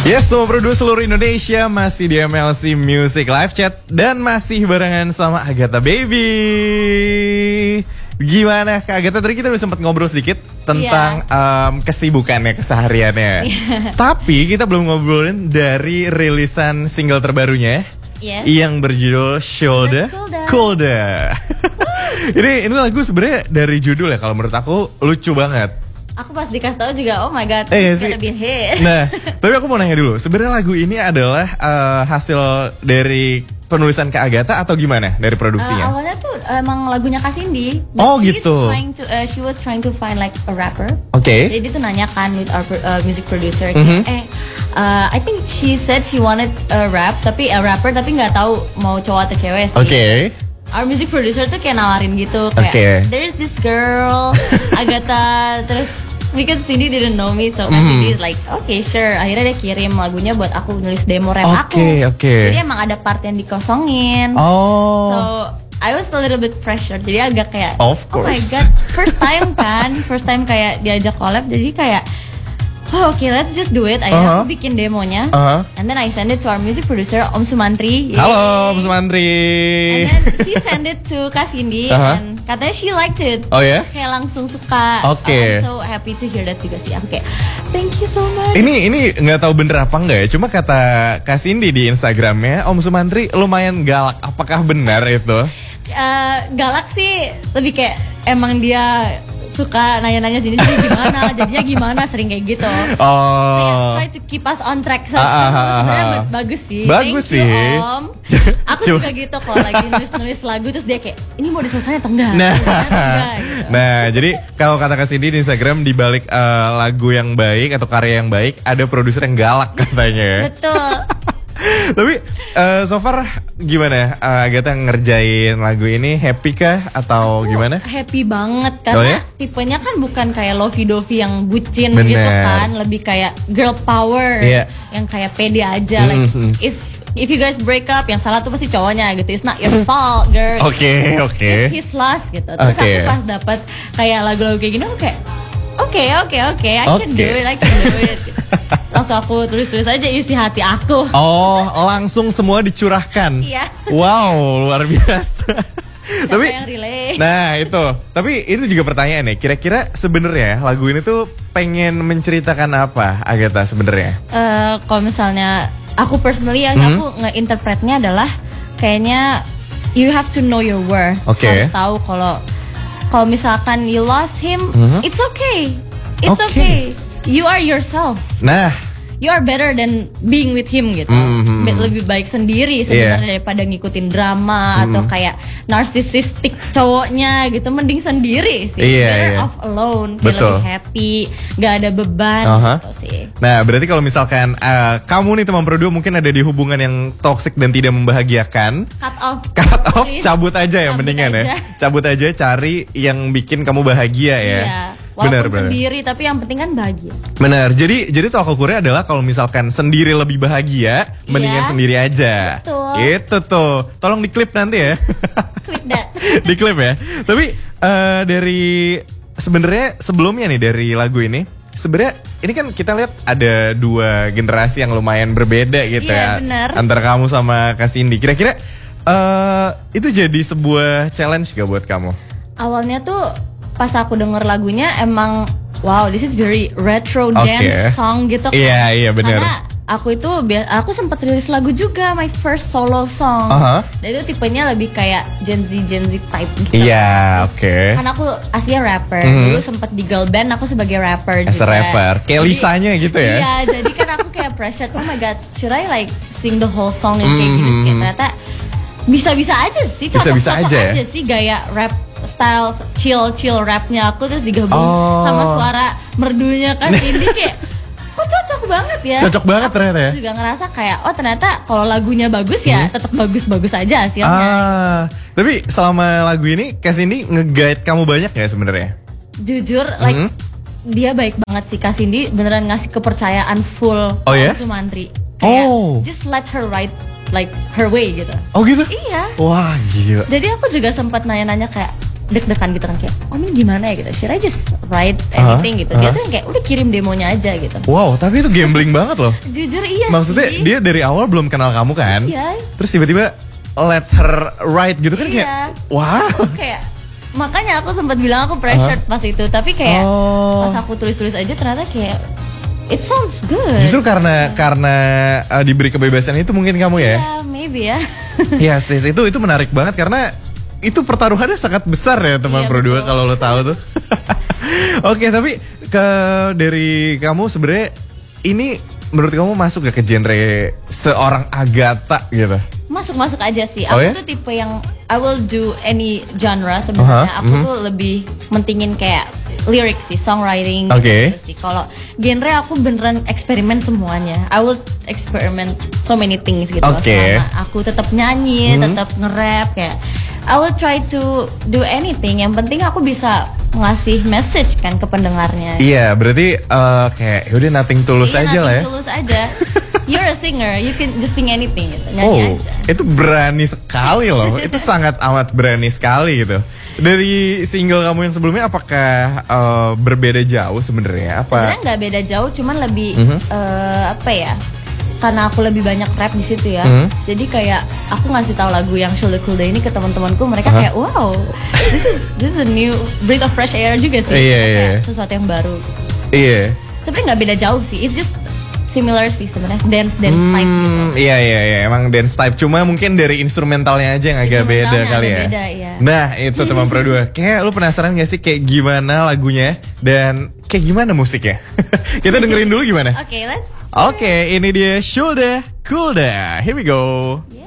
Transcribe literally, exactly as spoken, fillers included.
Yes, semua produser seluruh Indonesia masih di M L C Music Live Chat dan masih barengan sama Agatha Baby. Gimana Kak Agatha, tadi kita udah sempat ngobrol sedikit tentang yeah. um, kesibukannya, kesehariannya. Yeah. Tapi kita belum ngobrolin dari rilisan single terbarunya yeah. yang berjudul Shoulda Colda. ini ini lagu sebenarnya dari judul ya, kalau menurut aku lucu banget. Aku pas dikasih tahu juga, oh my god, eh, it's gonna be a hit. Nah, tapi aku mau nanya dulu, sebenarnya lagu ini adalah uh, hasil dari penulisan Kak Agatha atau gimana dari produksinya? Uh, awalnya tuh emang lagunya Kak Cindy. Oh gitu. Trying to, uh, she was trying to find like a rapper. Oke. Okay. Jadi dia tuh nanya kan with our uh, music producer, mm-hmm. eh, uh, I think she said she wanted a rap, tapi a rapper tapi nggak tahu mau cowok atau cewek sih. Oke. Okay. Our music producer tuh kayak nawarin gitu, kayak okay. there's this girl, Agatha, terus because Cindy didn't know me, so mm. Cindy like, okay sure. Akhirnya dia kirim lagunya buat aku nulis demo rap okay, aku. Oke oke. Jadi emang ada part yang dikosongin. Oh. So I was a little bit pressure, jadi agak kayak, of course. Oh my god, first time kan, first time kayak diajak collab, jadi kayak, oh oke, okay, let's just do it. Akhirnya uh-huh. aku bikin demonya, uh-huh. and then I send it to our music producer Om Sumantri. Halo Om Sumantri. And then he send it to Kak Cindy, uh-huh. and katanya she liked it. Oh ya? Yeah? Kayak langsung suka. Oke. Okay. I'm so happy to hear that juga sih. Aku kayak, thank you so much. Ini ini nggak tahu bener apa enggak ya? Cuma kata Kak Cindy di Instagramnya, Om Sumantri lumayan galak. Apakah benar itu? Uh, galak sih, lebih kayak emang dia suka nanya-nanya sini sini gimana, jadinya gimana, sering kayak gitu. Oh. Kayak try to keep us on track. So, ah, ah, sebenarnya ah, bagus sih. Bagus Thank sih. you, Om. Aku juga gitu kalau lagi nulis-nulis lagu terus dia kayak, ini mau diselesain atau enggak? Nah, enggak, gitu. Nah, jadi kalau kata Kak Cindy di Instagram, di balik uh, lagu yang baik atau karya yang baik, ada produser yang galak katanya. Betul. Tapi uh, so far gimana uh, Agatha ngerjain lagu ini, happy kah atau aku gimana? Happy banget karena oh, ya? tipenya kan bukan kayak lovey-dovey yang bucin Bener. gitu kan, lebih kayak girl power yeah. yang kayak pede aja. Mm-hmm. Like if if you guys break up, yang salah tuh pasti cowoknya gitu. It's not your fault, girl. Oke okay, oke. Okay. It's his loss gitu. Terus okay. aku pas dapat kayak lagu-lagu kayak gini, aku kayak oke okay, oke okay, oke, okay. I okay. can do it, I can do it. Langsung aku tulis-tulis aja isi hati aku. Oh, langsung semua dicurahkan. Iya. Wow, luar biasa. Siapa tapi yang relate? Nah, itu. Tapi itu juga pertanyaan nih. Kira-kira sebenarnya lagu ini tuh pengen menceritakan apa, Agatha sebenarnya? Uh, kalau misalnya aku personally yang hmm? aku nge-interpretnya adalah kayaknya you have to know your worth. Okay. Harus tahu kalau kalau misalkan you lost him, mm-hmm. it's okay. It's okay. okay. You are yourself. Nah, you are better than being with him gitu. Mm-hmm. Lebih baik sendiri sebenarnya yeah. daripada ngikutin drama mm. atau kayak narcissistic cowoknya gitu. Mending sendiri sih. Yeah, better yeah. off alone. Kayak Betul. lebih happy, gak ada beban uh-huh. gitu sih. Nah, berarti kalau misalkan uh, kamu nih teman berdua mungkin ada di hubungan yang toxic dan tidak membahagiakan, cut off. Cut off, cabut aja ya cabut mendingan aja. ya. Cabut aja, cari yang bikin kamu bahagia ya. Iya. Walaupun benar, benar. sendiri, tapi yang penting kan bahagia. Benar. Jadi jadi tolak ukurnya adalah kalau misalkan sendiri lebih bahagia, yeah. mendingan sendiri aja. Betul. Itu tuh. Tolong diklip nanti ya. Clip that. Diklip ya. Tapi uh, dari sebenarnya sebelumnya nih dari lagu ini, sebenarnya ini kan kita lihat ada dua generasi yang lumayan berbeda gitu yeah, ya. Benar. Antara kamu sama Kak Cindy. Kira-kira uh, itu jadi sebuah challenge gak buat kamu? Awalnya tuh pas aku denger lagunya emang wow, this is very retro okay. dance song gitu kan. Iya, yeah, iya yeah, benar. Karena aku itu aku sempat rilis lagu juga, my first solo song. Uh-huh. Dan itu tipenya lebih kayak Gen Z Gen Z type gitu. Iya, yeah, oke. Okay. Karena aku aslinya rapper. Mm-hmm. Dulu sempat di girl band aku sebagai rapper As juga. a rapper. Kayak jadi, Lisanya gitu ya. Iya, jadi kan aku kayak pressure, oh my god, should I like sing the whole song in kayak mm-hmm. gini? Ternyata bisa-bisa aja sih, bisa-bisa cocok-cocok aja, aja ya? sih gaya rap style chill chill rapnya aku terus digabung oh. sama suara merdunya kan Cindy kayak kok cocok banget ya. Cocok banget aku ternyata ya. Juga ngerasa kayak oh ternyata kalau lagunya bagus ya hmm. tetap bagus-bagus aja hasilnya. Ah, tapi selama lagu ini Kak Cindy nge-guide kamu banyak ya sebenarnya? Jujur like hmm. dia baik banget sih Kak Cindy, beneran ngasih kepercayaan full oh, ya? Sumantri. Kayak oh. just let her write like her way gitu. Oh gitu? Iya. Wah gila. Jadi aku juga sempat nanya-nanya kayak deg-degan gitu kan kayak, oh ini gimana ya gitu, should I just write anything uh, gitu. Dia uh. tuh yang kayak udah kirim demonya aja gitu. Wow, tapi itu gambling banget loh. Jujur iya. Maksudnya sih. dia dari awal belum kenal kamu kan? Iya. Terus tiba-tiba let her write gitu kan, iya. kayak, wow. Kayak makanya aku sempat bilang aku pressured uh. pas itu, tapi kayak oh. pas aku tulis-tulis aja ternyata kayak it sounds good. Justru karena yeah. karena uh, diberi kebebasan itu mungkin kamu ya? Iya, yeah, maybe ya. Iya, yes, yes, itu itu menarik banget karena itu pertaruhannya sangat besar ya teman yeah, Pro dua kalau lo tahu tuh. Oke, okay, tapi ke dari kamu sebenarnya ini menurut kamu masuk gak ke genre seorang Agatha gitu? Masuk-masuk aja sih. Oh, aku ya? tuh tipe yang I will do any genre sebenarnya. Uh-huh. Aku mm-hmm. tuh lebih mentingin kayak lirik sih, songwriting okay. gitu sih. Kalau genre aku beneran eksperimen semuanya. I will experiment so many things gitu. Okay. Selama aku tetap nyanyi, mm-hmm. tetap nge-rap kayak I will try to do anything. Yang penting aku bisa ngasih message kan ke pendengarnya. Iya, berarti uh, kayak yaudah nothing tulus iya, aja lah ya. Nothing tulus aja. You're a singer, you can just sing anything gitu, nyanyi oh, aja. Itu berani sekali loh. Itu sangat amat berani sekali gitu. Dari single kamu yang sebelumnya apakah uh, berbeda jauh sebenarnya? Apa? Sebenarnya nggak beda jauh, cuman lebih mm-hmm. uh, apa ya? Karena aku lebih banyak rap di situ ya. Mm-hmm. Jadi kayak aku ngasih tahu lagu yang Shoulda Coolda ini ke teman-temanku, mereka uh-huh. kayak wow, this is this is a new breath of fresh air juga sih. Iya, kayak iya. sesuatu yang baru. Iya. Sebenarnya nggak beda jauh sih. It's just similar sih sebenarnya, dance dance hmm, type gitu. Iya iya iya, emang dance type, cuma mungkin dari instrumentalnya aja yang agak beda kali ya. Beda, iya. Nah itu teman Pro dua, kayak lu penasaran gak sih kayak gimana lagunya dan kayak gimana musiknya? Kita dengerin dulu gimana? Oke, okay, let's. Oke, okay, ini dia Shoulda Coolda. Here we go. Yeah.